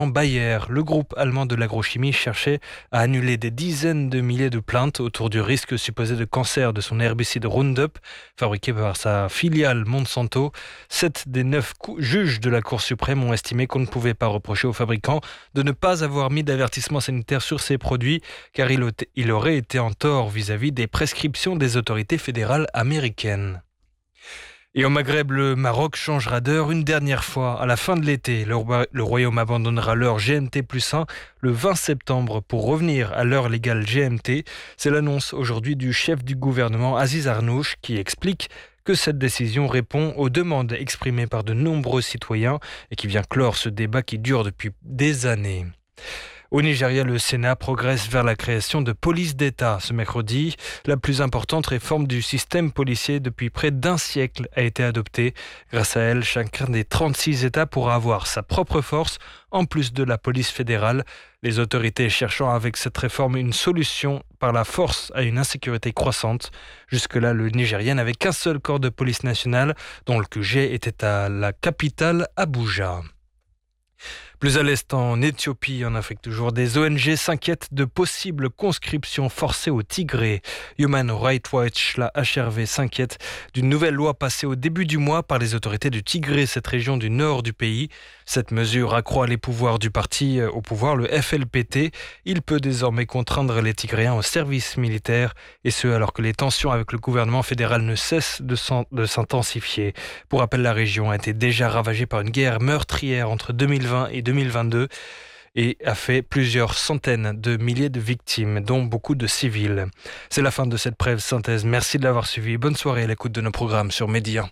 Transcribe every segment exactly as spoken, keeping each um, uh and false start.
Bayer, le groupe allemand de l'agrochimie, cherchait à annuler des dizaines de milliers de plaintes autour du risque supposé de cancer de son herbicide Roundup, fabriqué par sa filiale Monsanto. Sept des neuf juges de la Cour suprême ont estimé qu'on ne pouvait pas reprocher aux fabricants de ne pas avoir mis d'avertissement sanitaire sur ces produits, car il aurait été en tort vis-à-vis des prescriptions des autorités fédérales américaines. Et au Maghreb, le Maroc changera d'heure une dernière fois. À la fin de l'été, le, le Royaume abandonnera l'heure G M T plus un le vingt septembre pour revenir à l'heure légale G M T. C'est l'annonce aujourd'hui du chef du gouvernement Aziz Arnouch qui explique que cette décision répond aux demandes exprimées par de nombreux citoyens et qui vient clore ce débat qui dure depuis des années. Au Nigeria, le Sénat progresse vers la création de police d'État. Ce mercredi, la plus importante réforme du système policier depuis près d'un siècle a été adoptée. Grâce à elle, chacun des trente-six États pourra avoir sa propre force, en plus de la police fédérale. Les autorités cherchant avec cette réforme une solution par la force à une insécurité croissante. Jusque-là, le Nigeria n'avait qu'un seul corps de police nationale, dont le Q G était à la capitale Abuja. Plus à l'est, en Éthiopie, en Afrique toujours, des O N G s'inquiètent de possibles conscriptions forcées au Tigré. Human Rights Watch, la H R V, s'inquiète d'une nouvelle loi passée au début du mois par les autorités du Tigré, cette région du nord du pays. Cette mesure accroît les pouvoirs du parti au pouvoir, le F L P T. Il peut désormais contraindre les Tigréens au service militaire, et ce alors que les tensions avec le gouvernement fédéral ne cessent de s'intensifier. Pour rappel, la région a été déjà ravagée par une guerre meurtrière entre deux mille vingt et deux mille vingt-deux et a fait plusieurs centaines de milliers de victimes, dont beaucoup de civils. C'est la fin de cette brève synthèse. Merci de l'avoir suivi. Bonne soirée à l'écoute de nos programmes sur Média.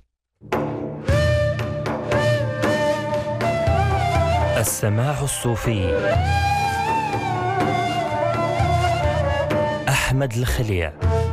السماع الصوفي أحمد الخليع.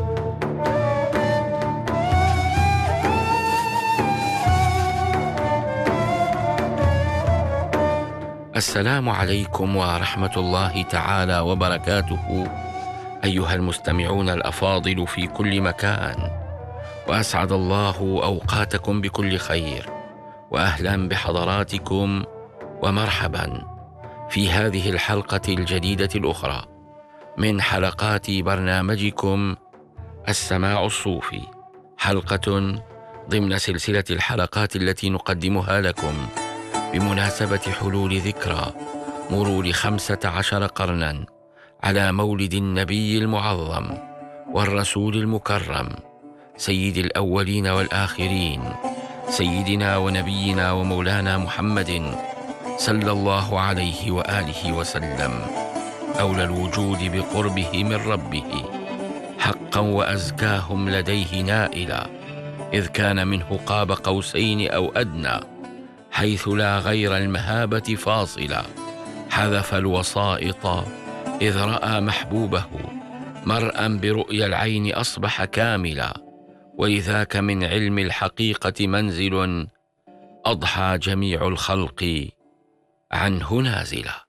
السلام عليكم ورحمة الله تعالى وبركاته أيها المستمعون الأفاضل في كل مكان، وأسعد الله أوقاتكم بكل خير، وأهلا بحضراتكم ومرحبا في هذه الحلقة الجديدة الأخرى من حلقات برنامجكم السماع الصوفي، حلقة ضمن سلسلة الحلقات التي نقدمها لكم بمناسبة حلول ذكرى مرور خمسة عشر قرنا على مولد النبي المعظم والرسول المكرم سيد الأولين والآخرين، سيدنا ونبينا ومولانا محمد صلى الله عليه وآله وسلم، أولى الوجود بقربه من ربه حقا وأزكاهم لديه نائلا، إذ كان منه قاب قوسين أو أدنى، حيث لا غير المهابة فاصلا، حذف الوسائط إذ رأى محبوبه، مرءا برؤيا العين أصبح كاملا، ولذاك من علم الحقيقة منزل أضحى جميع الخلق عنه نازلا.